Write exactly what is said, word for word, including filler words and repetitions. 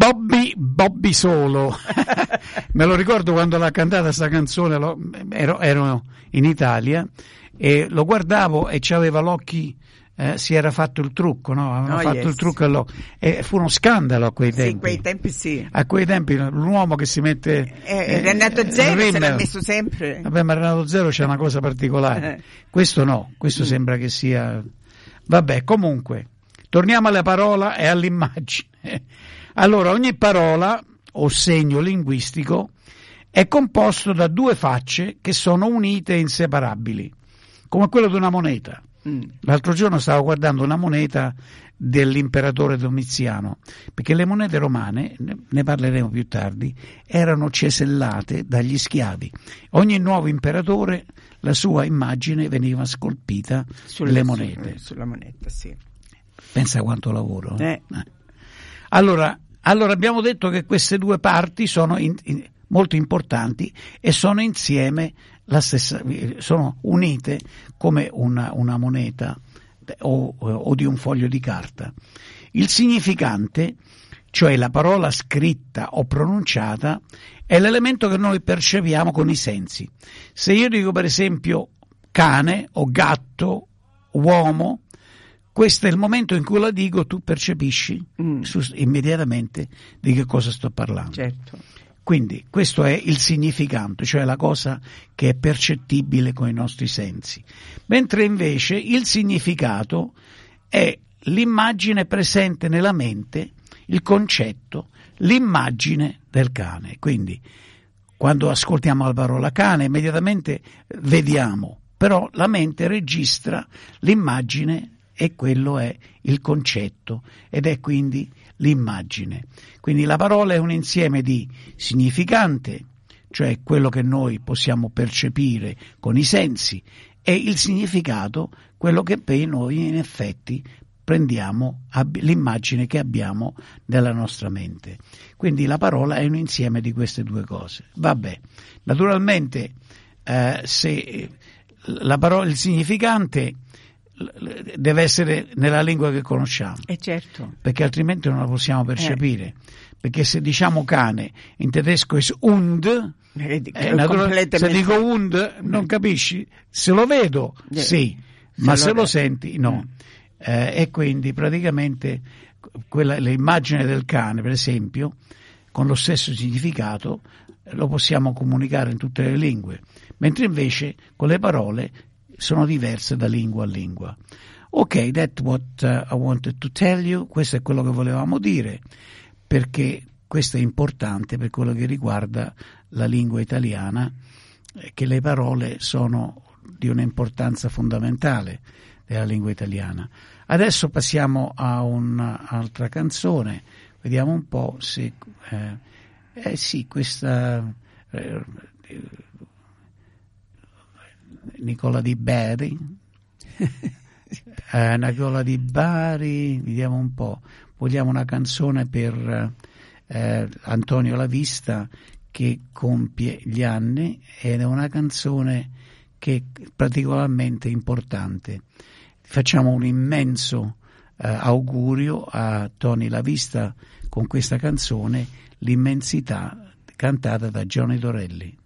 Bobby, Bobby solo. Me lo ricordo quando l'ha cantata sta canzone, lo, ero, ero in Italia e lo guardavo e c'aveva l'occhi, eh, si era fatto il trucco, no? Avevano oh, fatto yes. il trucco all'occhio. E fu uno scandalo a quei tempi. Sì, quei tempi sì. A quei tempi l'uomo che si mette... Eh, Renato Zero se l'ha messo sempre. Vabbè, ma Renato Zero c'è una cosa particolare. Questo no, questo mm. sembra che sia... Vabbè, comunque, torniamo alla parola e all'immagine. Allora, ogni parola o segno linguistico è composto da due facce che sono unite e inseparabili, come quello di una moneta. Mm. L'altro giorno stavo guardando una moneta dell'imperatore Domiziano, perché le monete romane, ne parleremo più tardi, erano cesellate dagli schiavi. Ogni nuovo imperatore, la sua immagine veniva scolpita sulle monete. Sulla moneta, sì. Pensa quanto lavoro. Eh. Eh. Allora, allora abbiamo detto che queste due parti sono in, in, molto importanti e sono insieme la stessa, sono unite come una, una moneta o, o di un foglio di carta. Il significante, cioè la parola scritta o pronunciata, è l'elemento che noi percepiamo con i sensi. Se io dico per esempio cane o gatto, uomo, questo è il momento in cui la dico, tu percepisci mm. su, immediatamente di che cosa sto parlando. Certo. Quindi questo è il significante, cioè la cosa che è percettibile con i nostri sensi. Mentre invece il significato è l'immagine presente nella mente, il concetto, l'immagine del cane. Quindi quando ascoltiamo la parola cane immediatamente vediamo, però la mente registra l'immagine e quello è il concetto ed è quindi l'immagine. Quindi la parola è un insieme di significante, cioè quello che noi possiamo percepire con i sensi, e il significato, quello che poi noi in effetti prendiamo l'immagine che abbiamo nella nostra mente. Quindi la parola è un insieme di queste due cose. Vabbè, naturalmente eh, se la parola, il significante deve essere nella lingua che conosciamo, eh certo, perché altrimenti non la possiamo percepire. Eh. Perché se diciamo cane in tedesco è Hund, eh, natural, se dico Hund non capisci, se lo vedo eh. sì, se ma lo se lo senti no. Eh, e quindi praticamente quella, l'immagine del cane, per esempio, con lo stesso significato lo possiamo comunicare in tutte le lingue, mentre invece con le parole sono diverse da lingua a lingua. Ok, that's what uh, I wanted to tell you. Questo è quello che volevamo dire, perché questo è importante per quello che riguarda la lingua italiana, eh, che le parole sono di un'importanza fondamentale della lingua italiana. Adesso passiamo a un'altra canzone, vediamo un po' se eh, eh sì, questa eh, Nicola Di Bari eh, Nicola Di Bari, vediamo un po', vogliamo una canzone per eh, Antonio La Vista che compie gli anni ed è una canzone che è particolarmente importante. Facciamo un immenso eh, augurio a Tony La Vista con questa canzone, L'immensità, cantata da Johnny Dorelli.